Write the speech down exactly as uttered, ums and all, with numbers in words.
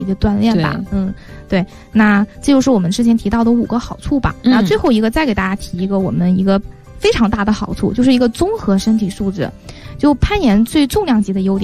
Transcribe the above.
一个锻炼吧。嗯，对，那这就是我们之前提到的五个好处吧。 嗯、 那最后一个再给大家提一个我们一个非常大的好处，就是一个综合身体素质。就攀岩最重量级的优点